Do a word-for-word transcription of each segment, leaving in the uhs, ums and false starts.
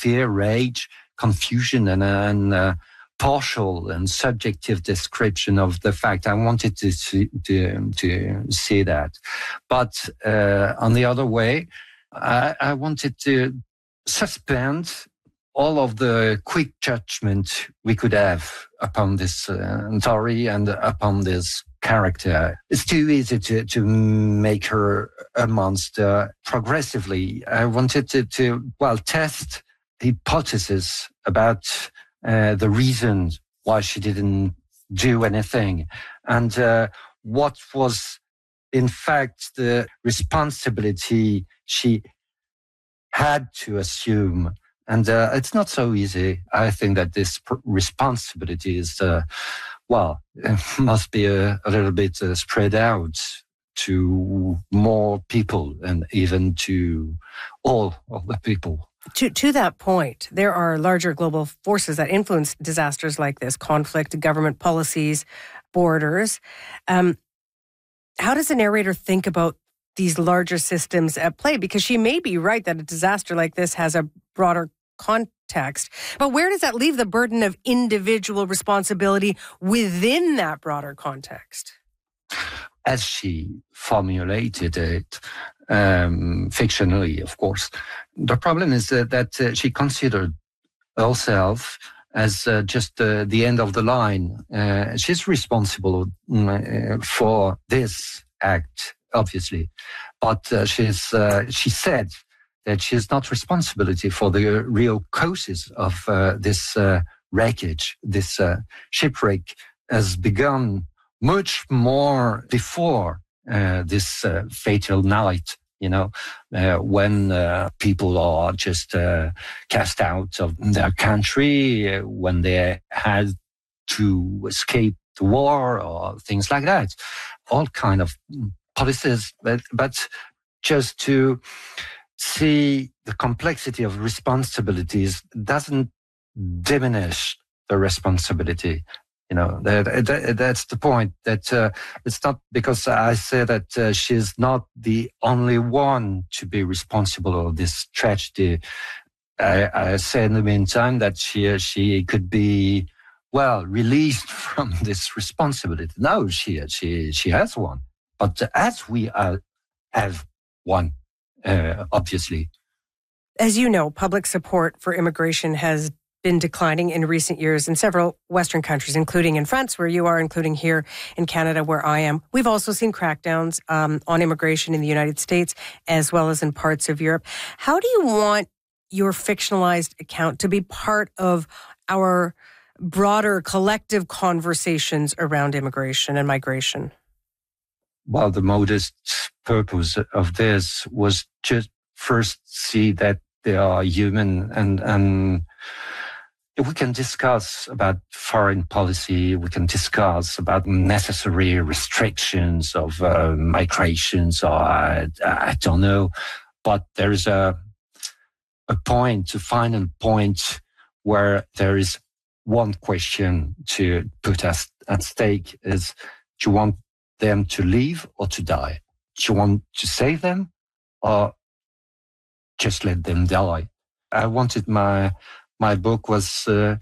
fear, rage, confusion, and, and uh, partial and subjective description of the fact. I wanted to see, to, to see that. But uh, on the other way, I, I wanted to suspend all of the quick judgment we could have upon this uh, story and upon this character. It's too easy to, to make her a monster progressively. I wanted to, to well, test hypotheses about uh, the reasons why she didn't do anything and uh, what was, in fact, the responsibility she had to assume. And uh, it's not so easy. I think that this pr- responsibility is, uh, well, must be a, a little bit uh, spread out to more people and even to all of the people. To to that point, there are larger global forces that influence disasters like this: conflict, government policies, borders. Um, how does the narrator think about these larger systems at play? Because she may be right that a disaster like this has a broader context, but where does that leave the burden of individual responsibility within that broader context? As she formulated it, um, fictionally, of course, the problem is uh, that uh, she considered herself as uh, just uh, the end of the line. Uh, she's responsible uh, for this act, obviously, but uh, she's uh, she said that she is not responsibility for the real causes of uh, this uh, wreckage. This uh, shipwreck has begun much more before uh, this uh, fatal night, you know, uh, when uh, people are just uh, cast out of their country, uh, when they had to escape the war or things like that. All kind of policies, but, but just to see the complexity of responsibilities doesn't diminish the responsibility. You know, that, that, that's the point. That uh, it's not because I say that uh, she's not the only one to be responsible of this tragedy. I, I say in the meantime that she she could be well released from this responsibility. No, she she she has one, but as we are, have one, uh, obviously. As you know, public support for immigration has been declining in recent years in several Western countries, including in France, where you are, including here in Canada, where I am. We've also seen crackdowns um, on immigration in the United States, as well as in parts of Europe. How do you want your fictionalized account to be part of our broader collective conversations around immigration and migration? Well, the modest purpose of this was just first see that they are human, and and we can discuss about foreign policy. We can discuss about necessary restrictions of uh, migrations, or I, I don't know. But there is a a point, a final point, where there is one question to put at, at stake: is do you want them to live or to die? Do you want to save them or just let them die? I wanted my my book was uh,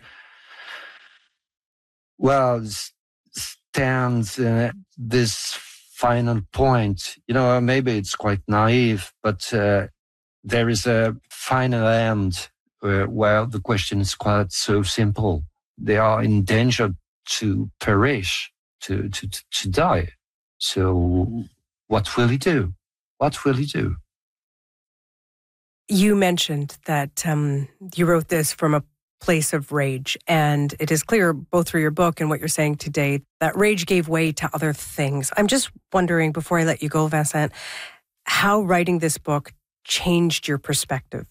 well stands uh, this final point. You know, maybe it's quite naive, but uh, there is a final end uh, where the question is quite so simple. They are in danger to perish, to to to die. So what will he do? What will he do? You mentioned that um, you wrote this from a place of rage, and it is clear both through your book and what you're saying today that rage gave way to other things. I'm just wondering, before I let you go, Vincent, how writing this book changed your perspective?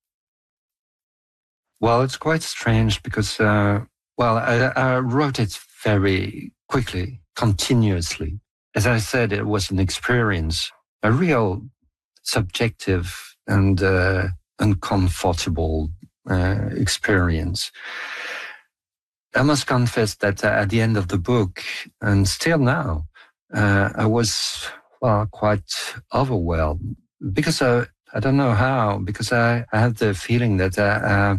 Well, it's quite strange because, uh, well, I, I wrote it very quickly, continuously. As I said, it was an experience, a real subjective and uh, uncomfortable uh, experience. I must confess that uh, at the end of the book, and still now, uh, I was well quite overwhelmed because I, I don't know how, because I, I had the feeling that uh, uh,